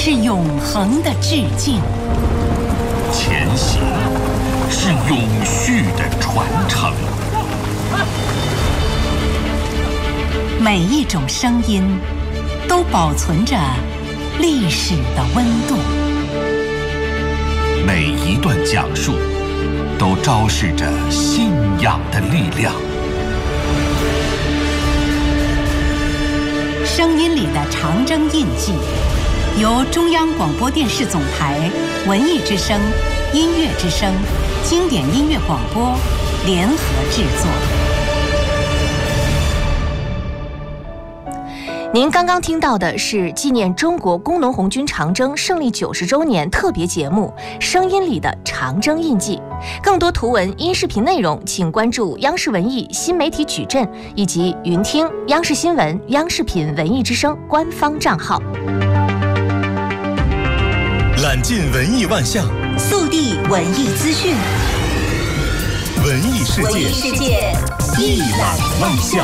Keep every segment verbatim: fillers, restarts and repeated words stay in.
是永恒的致敬， 前行是永续的传承。 每一种声音都保存着历史的温度， 每一段讲述都昭示着信仰的力量。 声音里的长征印记，由中央广播电视总台文艺之声、音乐之声、经典音乐广播联合制作。 您刚刚听到的是纪念中国工农红军长征胜利九十周年特别节目《声音里的长征印记》。更多图文、音视频内容，请关注央视文艺新媒体矩阵以及云听、央视新闻、央视品文艺之声官方账号。 揽尽文艺万象， 速递文艺资讯， 文艺世界， 文艺世界一览万象。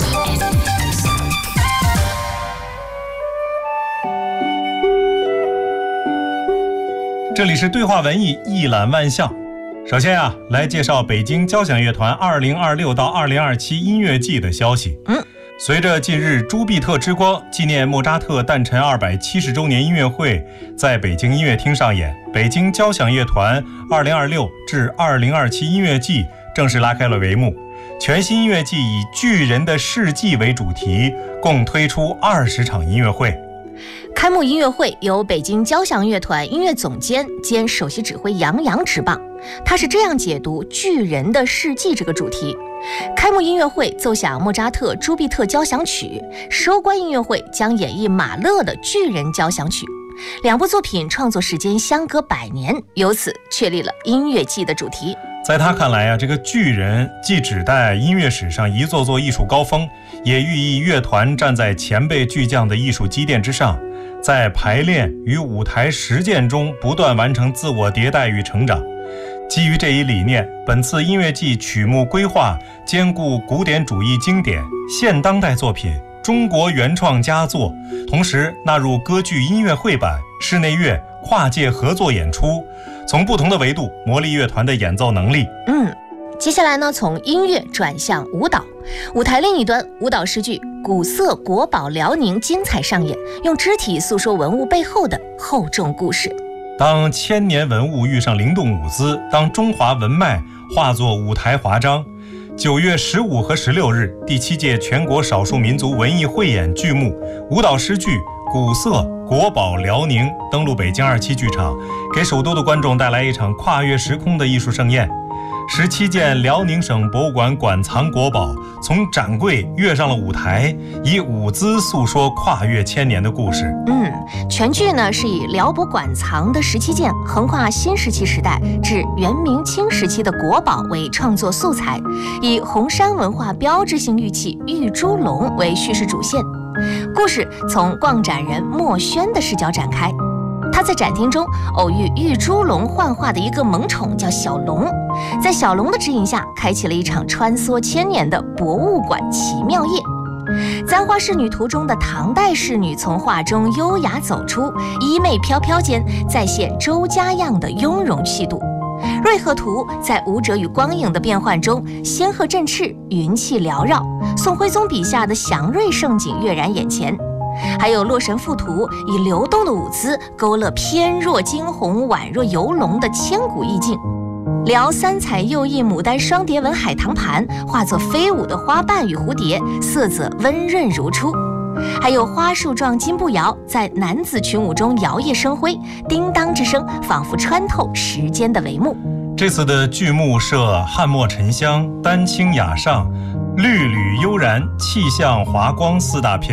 这里是对话文艺一览万象。首先啊，来介绍北京交响乐团二零二六到二零二七音乐季的消息。 嗯， 随着近日朱庇特之光纪念莫扎特诞辰二百七十周年音乐会在北京音乐厅上演，北京交响乐团二零二六至二零二七音乐季正式拉开了帷幕。全新音乐季以巨人的事迹为主题，共推出二十场音乐会。 开幕音乐会由北京交响乐团音乐总监兼首席指挥杨洋执棒，他是这样解读巨人的事迹这个主题。开幕音乐会奏响莫扎特朱庇特交响曲，收官音乐会将演绎马勒的巨人交响曲。两部作品创作时间相隔百年，由此确立了音乐季的主题。 在他看来啊，这个巨人既指代音乐史上一座座艺术高峰，也寓意乐团站在前辈巨匠的艺术积淀之上，在排练与舞台实践中不断完成自我迭代与成长。基于这一理念，本次音乐季曲目规划兼顾古典主义经典、现当代作品、中国原创佳作，同时纳入歌剧音乐会版、室内乐、跨界合作演出，从不同的维度磨砺乐团的演奏能力。 嗯，接下来呢，从音乐转向舞蹈。舞台另一端，舞蹈诗句《古色国宝辽宁》精彩上演，用肢体诉说文物背后的厚重故事。 当千年文物遇上灵动舞姿，当中华文脉化作舞台华章。九月十五和十六日，第七届全国少数民族文艺汇演剧目舞蹈诗句《古色国宝辽宁》登陆北京二期剧场，给首都的观众带来一场跨越时空的艺术盛宴。十七件辽宁省博物馆馆藏国宝从展柜跃上了舞台，以舞姿诉说跨越千年的故事。 嗯，全剧呢是以辽博馆藏的十七件横跨新石器时代至元明清时期的国宝为创作素材，以红山文化标志性玉器玉猪龙为叙事主线。故事从逛展人莫轩的视角展开，他在展厅中偶遇玉猪龙幻化的一个萌宠叫小龙，在小龙的指引下，开启了一场穿梭千年的博物馆奇妙夜。簪花仕女图中的唐代仕女从画中优雅走出，衣袂飘飘间再现周家样的雍容气度。瑞鹤图在舞者与光影的变换中，仙鹤振翅，云气缭绕，宋徽宗笔下的祥瑞盛景跃然眼前。还有洛神赋图以流动的舞姿勾勒翩若惊鸿宛若游龙的千古意境。辽三彩釉印牡丹双蝶纹海棠盘化作飞舞的花瓣与蝴蝶，色泽温润如初。还有花树状金步摇在男子群舞中摇曳生辉，叮当之声仿佛穿透时间的帷幕。 这次的剧目设汉墨沉香、丹青雅上、绿缕悠然、气象华光四大篇